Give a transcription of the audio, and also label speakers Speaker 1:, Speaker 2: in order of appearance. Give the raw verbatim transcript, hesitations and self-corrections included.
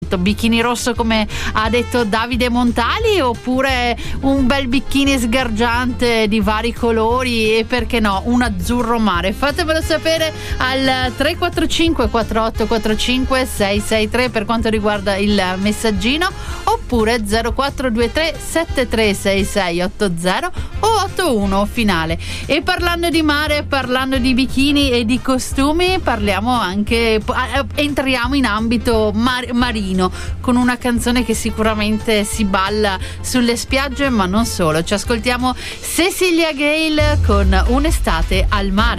Speaker 1: soprattutto bikini rosso come ha detto Davide Montali, oppure un bel bikini sgargiante di vari colori e perché no un azzurro mare? Fatemelo sapere al tre quattro cinque quattro otto quattro cinque sei sei tre per quanto riguarda il messaggino, oppure zero quattro due tre sette tre sei sei otto zero o otto uno finale. E parlando di mare, parlando di bikini e di costumi, parliamo anche, entriamo in ambito mar- marino con una canzone che sicuramente si balla sulle spiagge, ma non solo. Ci ascoltiamo Cecilia Gale con Un'estate al mare.